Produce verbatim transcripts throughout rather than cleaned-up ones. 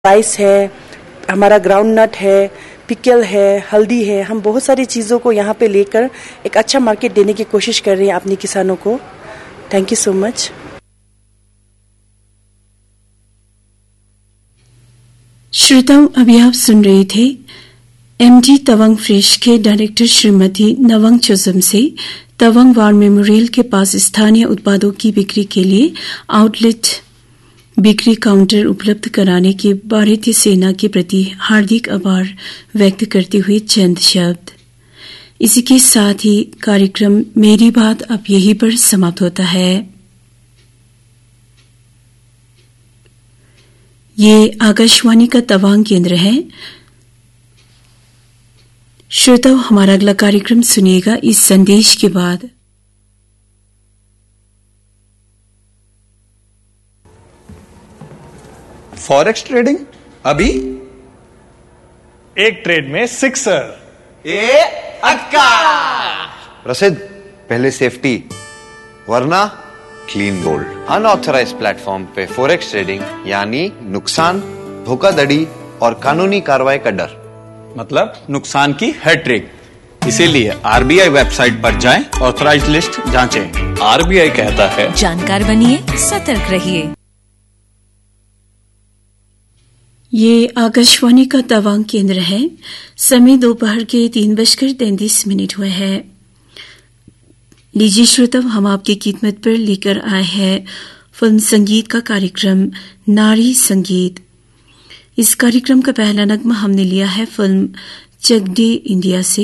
Rice है, हमारा ground नट है, पिकल है, हल्दी है। हम बहुत सारी चीज़ों को यहाँ पे लेकर एक अच्छा मार्केट देने की कोशिश कर रहे हैं अपने किसानों को। Thank you so much. श्रोताओं, अभी आप सुन रहे थे एमडी तवांग फ्रेश के डायरेक्टर श्रीमती नवंग चोजम से तवांग वार मेमोरियल के पास स्थानीय उत्पादों की बिक्री के लिए आउटलेट बिक्री काउंटर उपलब्ध कराने की भारतीय सेना के प्रति हार्दिक आभार व्यक्त करते हुए चंद शब्द। इसी के साथ ही कार्यक्रम मेरी बात अब यहीं पर समाप्त होता है। ये आकाशवाणी का तवांग केंद्र है। श्रोताओं, हमारा अगला कार्यक्रम सुनिएगा इस संदेश के बाद। फॉरेक्स ट्रेडिंग अभी एक ट्रेड में सिक्सर। ए अक्का। प्रसिद्ध, पहले सेफ्टी वरना क्लीन बोल्ड। अनऑथराइज्ड प्लेटफॉर्म पे फॉरेक्स ट्रेडिंग यानी नुकसान, धोखाधड़ी और कानूनी कार्रवाई का डर, मतलब नुकसान की हैट्रिक। इसीलिए आरबीआई वेबसाइट पर जाएं, ऑथराइज्ड लिस्ट जांचें। आरबीआई कहता है, जानकार बनिए, सतर्क रहिए। ये आकाशवाणी का तवांग केंद्र है। समय दोपहर के तीन बजकर तैंतीस मिनट हुए हैं। लीजिए श्रोताओं, हम आपकी कीमत पर लेकर आए हैं फिल्म संगीत का कार्यक्रम नारी संगीत। इस कार्यक्रम का पहला नगमा हमने लिया है फिल्म चक दे इंडिया से।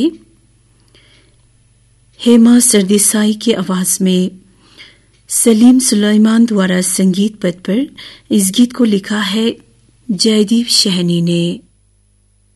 हेमा सरदेसाई की आवाज में सलीम सुलेमान द्वारा संगीत पद पर इस गीत को लिखा है जयदीप शहनी ने।